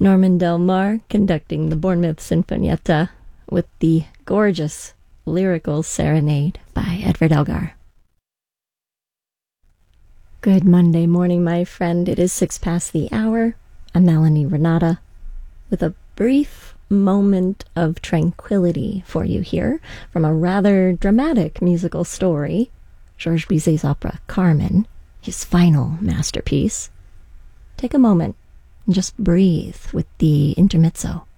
Norman Del Mar conducting the Bournemouth Sinfonietta with the gorgeous lyrical serenade by Edward Elgar. Good Monday morning, my friend. It is 6 past the hour. I'm Melanie Renata with a brief moment of tranquility for you here from a rather dramatic musical story, Georges Bizet's opera Carmen, his final masterpiece. Take a moment and just breathe with the intermezzo.